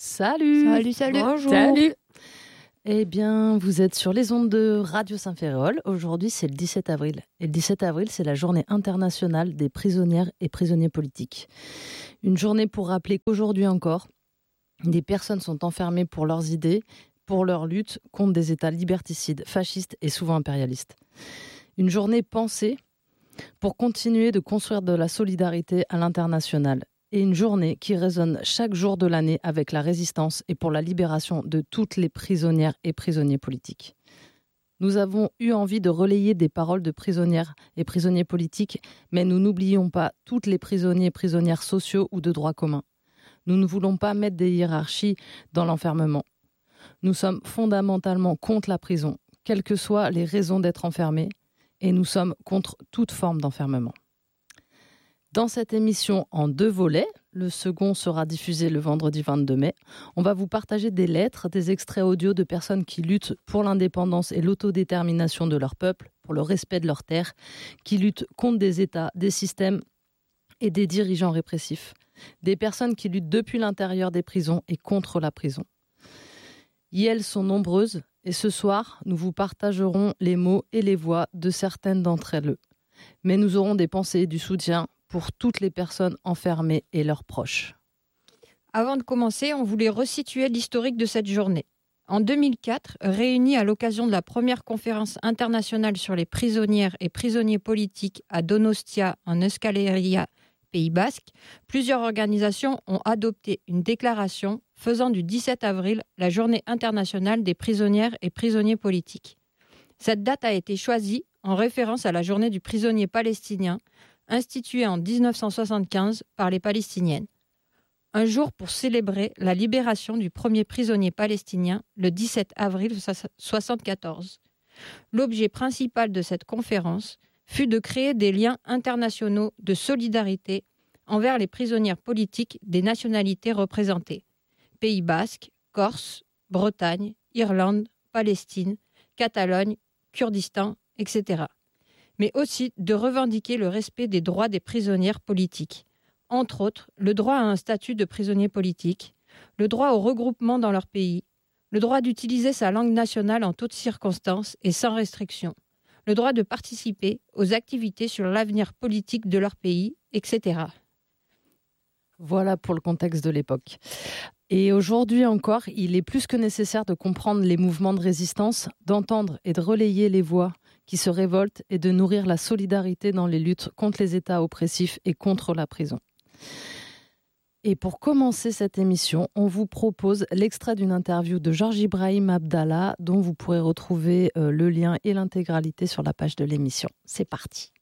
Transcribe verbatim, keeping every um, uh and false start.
Salut. Salut, salut. Bonjour. Salut. Eh bien, vous êtes sur les ondes de Radio Saint-Ferréol. Aujourd'hui, c'est le dix-sept avril. Et le dix-sept avril, c'est la journée internationale des prisonnières et prisonniers politiques. Une journée pour rappeler qu'aujourd'hui encore, des personnes sont enfermées pour leurs idées, pour leur lutte contre des États liberticides, fascistes et souvent impérialistes. Une journée pensée pour continuer de construire de la solidarité à l'international. Et une journée qui résonne chaque jour de l'année avec la résistance et pour la libération de toutes les prisonnières et prisonniers politiques. Nous avons eu envie de relayer des paroles de prisonnières et prisonniers politiques, mais nous n'oublions pas toutes les prisonniers et prisonnières sociaux ou de droit commun. Nous ne voulons pas mettre des hiérarchies dans l'enfermement. Nous sommes fondamentalement contre la prison, quelles que soient les raisons d'être enfermés, et nous sommes contre toute forme d'enfermement. Dans cette émission en deux volets, le second sera diffusé le vendredi vingt-deux mai, on va vous partager des lettres, des extraits audio de personnes qui luttent pour l'indépendance et l'autodétermination de leur peuple, pour le respect de leurs terres, qui luttent contre des États, des systèmes et des dirigeants répressifs. Des personnes qui luttent depuis l'intérieur des prisons et contre la prison. Et elles sont nombreuses et ce soir, nous vous partagerons les mots et les voix de certaines d'entre elles. Mais nous aurons des pensées et du soutien pour toutes les personnes enfermées et leurs proches. Avant de commencer, on voulait resituer l'historique de cette journée. En deux mille quatre, réunis à l'occasion de la première conférence internationale sur les prisonnières et prisonniers politiques à Donostia, en Euskal Herria, Pays Basque, plusieurs organisations ont adopté une déclaration faisant du dix-sept avril la journée internationale des prisonnières et prisonniers politiques. Cette date a été choisie en référence à la journée du prisonnier palestinien, instituée en dix-neuf cent soixante-quinze par les Palestiniennes. Un jour pour célébrer la libération du premier prisonnier palestinien le dix-sept avril mille neuf cent soixante-quatorze. L'objet principal de cette conférence fut de créer des liens internationaux de solidarité envers les prisonnières politiques des nationalités représentées. Pays Basque, Corse, Bretagne, Irlande, Palestine, Catalogne, Kurdistan, et cetera. Mais aussi de revendiquer le respect des droits des prisonnières politiques. Entre autres, le droit à un statut de prisonnier politique, le droit au regroupement dans leur pays, le droit d'utiliser sa langue nationale en toutes circonstances et sans restriction, le droit de participer aux activités sur l'avenir politique de leur pays, et cetera. Voilà pour le contexte de l'époque. Et aujourd'hui encore, il est plus que nécessaire de comprendre les mouvements de résistance, d'entendre et de relayer les voix qui se révoltent et de nourrir la solidarité dans les luttes contre les États oppressifs et contre la prison. Et pour commencer cette émission, on vous propose l'extrait d'une interview de Georges Ibrahim Abdallah, dont vous pourrez retrouver euh, le lien et l'intégralité sur la page de l'émission. C'est parti.